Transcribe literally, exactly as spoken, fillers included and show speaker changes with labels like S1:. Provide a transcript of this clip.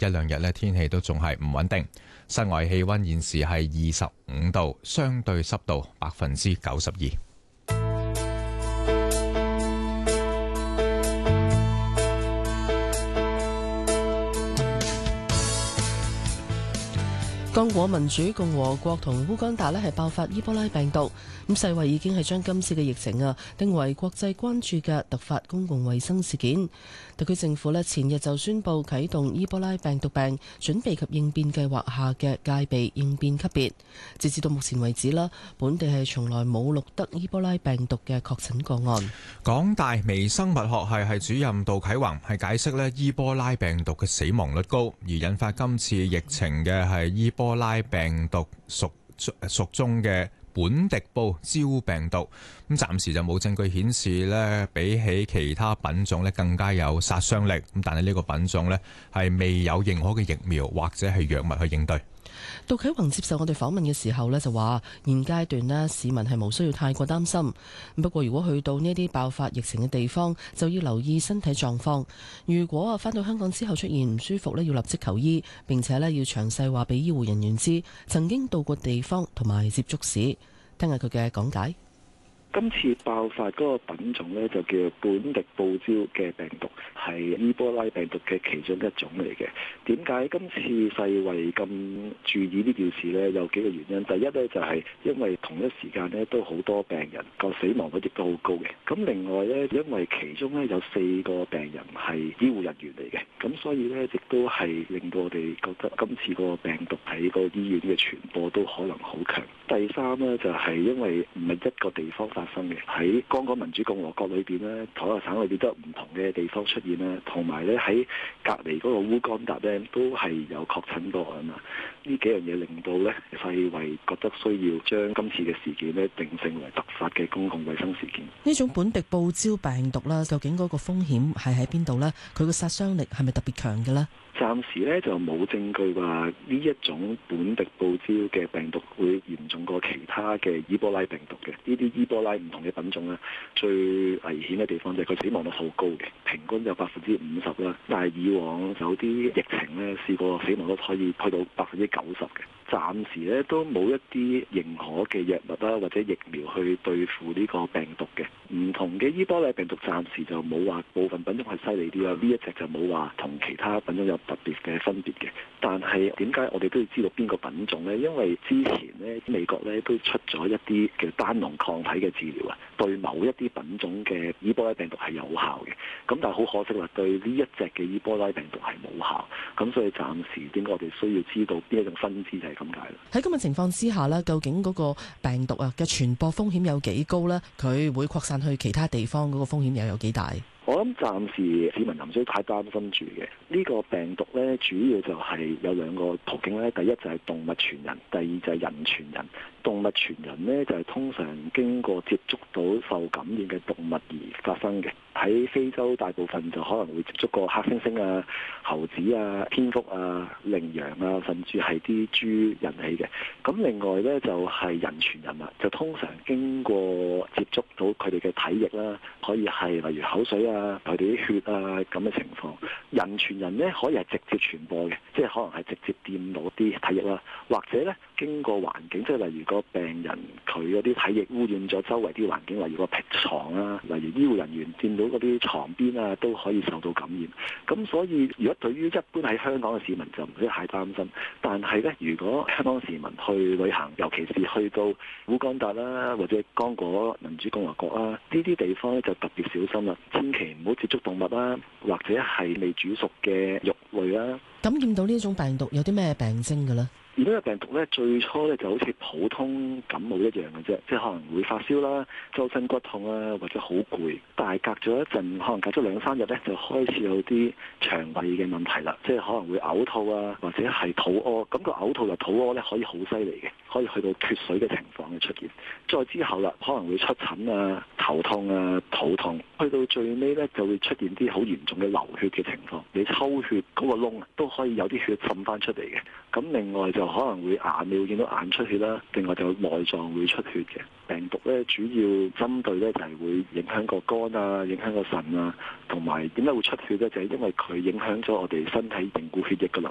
S1: 一兩日咧天氣都仲係唔穩定。室外氣溫現時係二十五度，相對濕度百分之九十二。
S2: 剛果民主共和國同烏干達呢係爆發伊波拉病毒，咁世衛已經係將今次嘅疫情啊定為國際關注嘅突發公共衛生事件。特區政府呢前日就宣布啟動伊波拉病毒病準備及應變計劃下嘅戒備應變級別。截至到目前為止啦，本地係從來冇錄得伊波拉病毒嘅確診個案。
S1: 港大微生物學系系主任杜啟宏係解釋呢伊波拉病毒嘅死亡率高，而引發今次疫情嘅係伊波拉病毒屬屬中嘅本迪布招病毒，咁暫時就冇證據顯示咧，比起其他品種咧更加有殺傷力。咁但係呢個品種咧係未有認可嘅疫苗或者係藥物去應對。
S2: 杜啟宏接受我哋訪問嘅時候呢，就話現階段呢市民係無需要太過擔心。不過如果去到呢啲爆發疫情嘅地方，就要留意身體狀況。如果啊返到香港之後出現唔舒服呢，要立即求醫，並且呢要詳細話俾醫護人員知曾經到過地方同埋接觸史。聽下佢嘅講解。
S3: 今次爆發嗰個品種咧就叫本迪布招嘅病毒，係伊波拉病毒嘅其中一種嚟嘅。點解今次世衛咁注意呢件事呢？有幾個原因。第一呢，就係因為同一時間呢都好多病人個死亡率亦都好高嘅。咁另外呢，因為其中呢有四個病人係醫護人員嚟嘅，咁所以呢亦都係令到我哋覺得今次個病毒喺個醫院嘅傳播都可能好強。第三呢，就係因為唔係一個地方發生嘅，喺剛果民主共和國裏邊呢，台灣省裏邊都有唔同嘅地方出現啦，同埋咧喺隔離嗰個烏干達咧都係有確診個案啊。呢幾樣嘢令到咧世衛覺得需要將今次嘅事件咧定性為突發嘅公共衛生事件。
S2: 呢種本迪布招病毒啦，究竟嗰個風險係喺邊度呢？佢個殺傷力係咪特別強嘅呢？
S3: 暫時咧就冇證據話呢一種本迪布招嘅病毒會嚴重過其他嘅伊波拉病毒嘅。呢啲伊波拉唔同嘅品種咧，最危險嘅地方就係佢死亡率好高嘅，平均有百分之五十啦。但係以往有啲疫情咧試過死亡率可以去到百分之九十嘅。暫時咧都冇一啲認可嘅藥物啦或者疫苗去對付呢個病毒嘅。唔同嘅伊波拉病毒暫時就冇話部分品種係犀利啲啦，呢一隻就冇話同其他品種有特別嘅分別嘅。但係點解我哋都要知道邊個品種呢？因為之前呢美國咧都出咗一啲嘅單農抗體嘅治療啊，對某一啲品種嘅伊波拉病毒係有效嘅。咁但係好可惜啦，對呢一隻嘅伊波拉病毒係冇效。咁所以暫時點解我哋需要知道邊一種分支就係咁解啦。喺
S2: 咁嘅情況之下呢，究竟嗰個病毒啊嘅傳播風險有幾高呢？佢會擴散去其他地方嗰個風險又有幾大？
S3: 我諗暫時市民唔需要太擔心住嘅。呢個病毒咧，主要就係有兩個途徑咧。第一就係動物傳人，第二就係人傳人。動物傳人呢，就係通常經過接觸到受感染嘅動物而發生嘅。喺非洲大部分就可能會接觸過黑猩猩啊、猴子啊、蝙蝠啊、羚羊啊，甚至係啲豬引起嘅。咁另外呢，就係人傳人啦，就通常經過接觸到佢哋嘅體液啦，可以係例如口水啊、佢哋啲血啊咁嘅情況。人傳人呢，可以係直接傳播嘅，即係可能係直接掂到啲體液啦，或者呢經過環境，即係例如個病人佢嗰啲體液污染咗周圍啲環境，例如個病床啊，例如醫護人員掂到嗰啲床邊啊，都可以受到感染。咁所以如果對於一般喺香港嘅市民就唔需要太擔心，但係呢，如果香港市民去旅行，尤其是去到烏干達啦，或者剛果民主共和國啊，呢啲地方咧就特別小心啦，千祈唔好接觸動物啦，或者係未煮熟嘅肉類啦。
S2: 感染到呢一種病毒有啲咩病徵嘅咧？
S3: 而呢個病毒咧，最初咧就好似普通感冒一樣嘅啫，即係可能會發燒啦、周身骨痛啊，或者好攰。但係隔咗一陣，可能隔咗兩三日咧，就開始有啲腸胃嘅問題啦，即係可能會嘔吐啊，或者係肚屙。咁個嘔吐又肚屙咧，可以好犀利嘅，可以去到脫水嘅情況嘅出現。再之後啦，可能會出疹啊、頭痛啊、肚痛。去到最尾咧，就會出現啲好嚴重嘅流血嘅情況。你抽血嗰個窿啊，都可以有啲血滲翻出嚟嘅。咁另外就可能會眼你會見到眼出血啦，另外就內臟會出血嘅。病毒咧主要針對咧就係會影響個肝啊，影響個腎啊，同埋點解會出血咧？就係因為佢影響咗我哋身體凝固血液嘅能